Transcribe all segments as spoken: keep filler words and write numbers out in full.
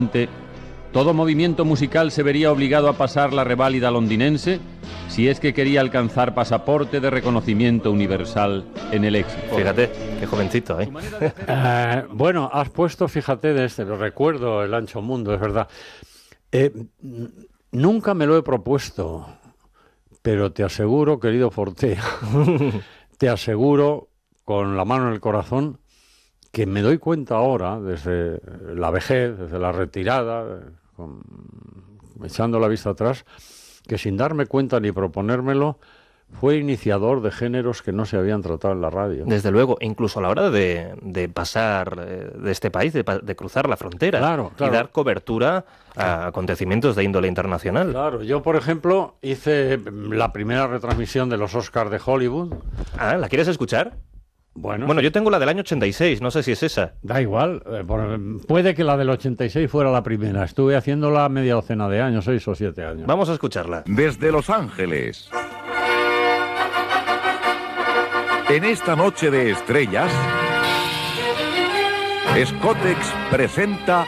todo movimiento musical se vería obligado a pasar la reválida londinense si es que quería alcanzar pasaporte de reconocimiento universal en el éxito. Fíjate, qué jovencito, ¿eh? eh bueno, has puesto, fíjate, de este, lo recuerdo, El ancho mundo, es verdad. Eh, nunca me lo he propuesto, pero te aseguro, querido Fortea, te aseguro, con la mano en el corazón, que me doy cuenta ahora, desde la vejez, desde la retirada, con, echando la vista atrás, que sin darme cuenta ni proponérmelo, fue iniciador de géneros que no se habían tratado en la radio. Desde luego, incluso a la hora de, de pasar eh, de este país, de, de cruzar la frontera, claro, claro. y dar cobertura a acontecimientos de índole internacional. Claro, yo, por ejemplo, hice la primera retransmisión de los Oscars de Hollywood. Ah, ¿la quieres escuchar? Bueno, bueno, sí. Yo tengo la del año ochenta y seis, no sé si es esa. Da igual, eh, por, puede que la del ochenta y seis fuera la primera. Estuve haciéndola media docena de años, seis o siete años. Vamos a escucharla. Desde Los Ángeles. En esta noche de estrellas, Scottex presenta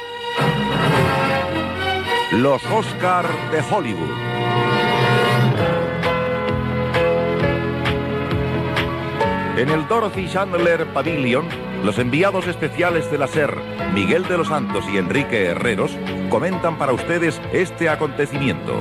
los Oscars de Hollywood. En el Dorothy Chandler Pavilion, los enviados especiales de la SER, Miguel de los Santos y Enrique Herreros, comentan para ustedes este acontecimiento.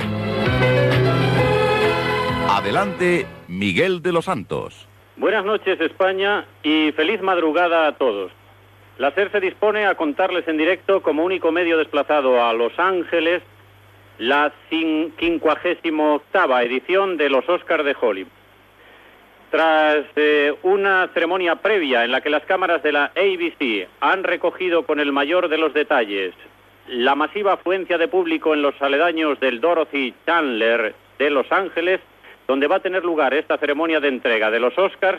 Adelante, Miguel de los Santos. Buenas noches, España, y feliz madrugada a todos. La SER se dispone a contarles en directo, como único medio desplazado a Los Ángeles, la quincuagésima octava edición de los Oscars de Hollywood. Tras eh, una ceremonia previa en la que las cámaras de la A B C han recogido con el mayor de los detalles la masiva afluencia de público en los aledaños del Dorothy Chandler de Los Ángeles, donde va a tener lugar esta ceremonia de entrega de los Oscars,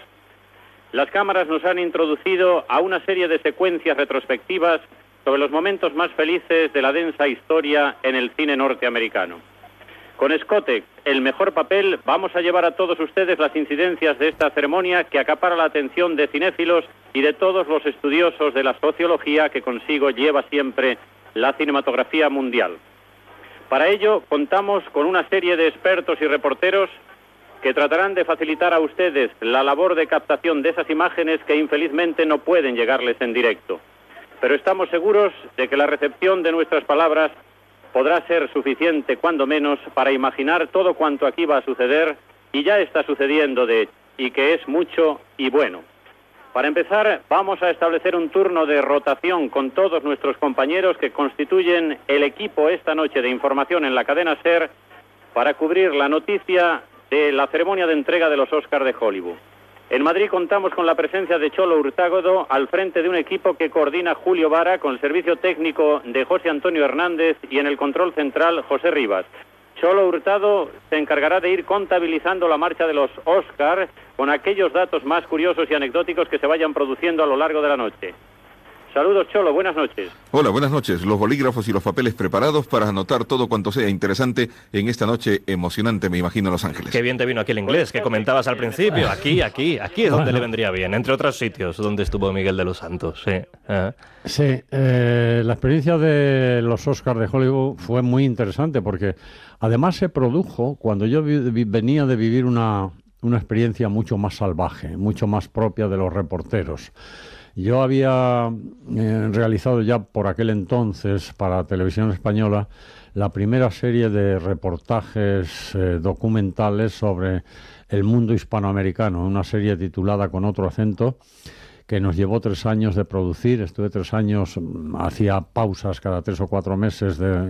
las cámaras nos han introducido a una serie de secuencias retrospectivas sobre los momentos más felices de la densa historia en el cine norteamericano. Con Scottex, el mejor papel, vamos a llevar a todos ustedes las incidencias de esta ceremonia que acapara la atención de cinéfilos y de todos los estudiosos de la sociología que consigo lleva siempre la cinematografía mundial. Para ello, contamos con una serie de expertos y reporteros que tratarán de facilitar a ustedes la labor de captación de esas imágenes que infelizmente no pueden llegarles en directo. Pero estamos seguros de que la recepción de nuestras palabras podrá ser suficiente, cuando menos, para imaginar todo cuanto aquí va a suceder, y ya está sucediendo de hecho, y que es mucho y bueno. Para empezar, vamos a establecer un turno de rotación con todos nuestros compañeros que constituyen el equipo esta noche de información en la cadena SER para cubrir la noticia de la ceremonia de entrega de los Oscars de Hollywood. En Madrid contamos con la presencia de Cholo Hurtado al frente de un equipo que coordina Julio Vara, con el servicio técnico de José Antonio Hernández y en el control central José Rivas. Cholo Hurtado se encargará de ir contabilizando la marcha de los Oscars con aquellos datos más curiosos y anecdóticos que se vayan produciendo a lo largo de la noche. Saludos, Cholo, buenas noches. Hola, buenas noches. Los bolígrafos y los papeles preparados para anotar todo cuanto sea interesante en esta noche emocionante, me imagino, en Los Ángeles. Qué bien te vino aquí el inglés, que comentabas al principio. Aquí, aquí, aquí es donde le vendría bien, entre otros sitios donde estuvo Miguel de los Santos. Sí, ¿eh? Sí, eh, la experiencia de los Oscars de Hollywood fue muy interesante porque además se produjo cuando yo vi, vi, venía de vivir una, una experiencia mucho más salvaje, mucho más propia de los reporteros. Yo había eh, realizado ya por aquel entonces para Televisión Española la primera serie de reportajes eh, documentales sobre el mundo hispanoamericano, una serie titulada Con otro acento, que nos llevó tres años de producir. Estuve tres años, hacía pausas cada tres o cuatro meses de,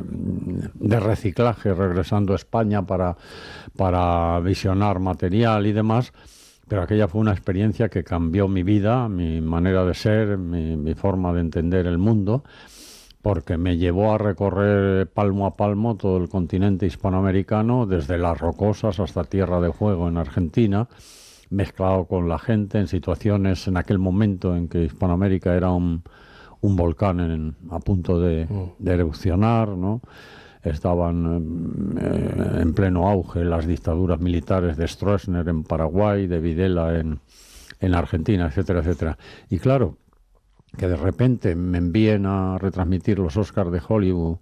de reciclaje, regresando a España para, para visionar material y demás. Pero aquella fue una experiencia que cambió mi vida, mi manera de ser, mi, mi forma de entender el mundo, porque me llevó a recorrer palmo a palmo todo el continente hispanoamericano, desde Las Rocosas hasta Tierra del Fuego en Argentina, mezclado con la gente en situaciones en aquel momento en que Hispanoamérica era un, un volcán en, a punto de, de erupcionar, ¿no? Estaban eh, en pleno auge las dictaduras militares de Stroessner en Paraguay, de Videla en, en Argentina, etcétera, etcétera. Y claro, que de repente me envíen a retransmitir los Oscars de Hollywood